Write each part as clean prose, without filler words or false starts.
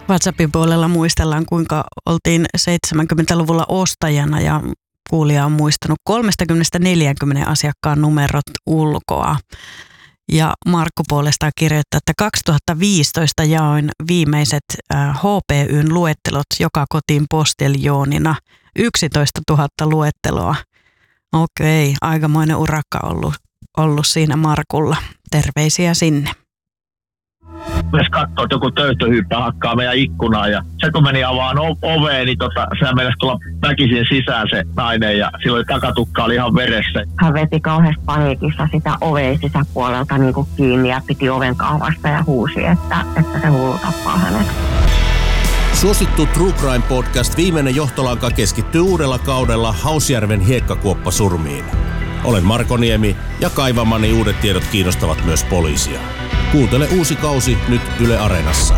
WhatsAppin puolella muistellaan, kuinka oltiin 70-luvulla ostajana ja kuulija on muistanut 30-40 asiakkaan numerot ulkoa. Ja Markku puolestaan kirjoittaa, että 2015 jaoin viimeiset HPYn luettelot joka kotiin posteljoonina. 11 000 luetteloa. Okei, aikamoinen urakka ollut siinä Markulla. Terveisiä sinne. Myös katsoo, että joku töyhtöhyyppä hakkaa meidän ikkunaa ja se kun meni avaan oveen, niin sehän meinasi tulla väkisin sisään se nainen ja silloin takatukka oli ihan veressä. Hän veti kauheassa paniikissa sitä oveen sisäpuolelta niin kuin kiinni ja piti oven kahvasta ja huusi, että se hullu tappaa hänet. Suosittu True Crime Podcast Viimeinen johtolanka keskittyy uudella kaudella Hausjärven hiekkakuoppasurmiin. Olen Marko Niemi ja kaivamani uudet tiedot kiinnostavat myös poliisia. Kuuntele uusi kausi nyt Yle Areenassa.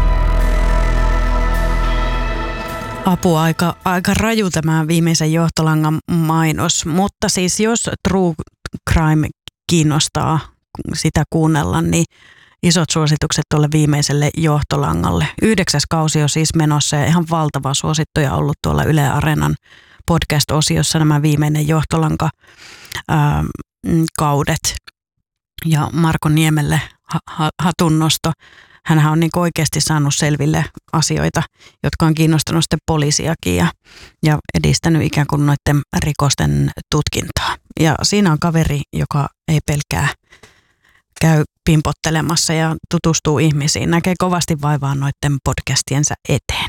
Apua, aika raju tämä viimeisen johtolangan mainos, mutta siis jos True Crime kiinnostaa sitä kuunnella, niin isot suositukset tuolle viimeiselle johtolangalle. 9. kausi on siis menossa ja ihan valtava suosittuja ollut tuolla Yle Areenan podcast-osiossa nämä viimeinen johtolanka kaudet. Ja Marko Niemelle hatunnosto. Hänhän on niin oikeasti saanut selville asioita, jotka on kiinnostanut sitten poliisiakin ja edistänyt ikään kuin noiden rikosten tutkintaa. Ja siinä on kaveri, joka ei pelkää, käy pimpottelemassa ja tutustuu ihmisiin. Näkee kovasti vaivaa noiden podcastiensa eteen.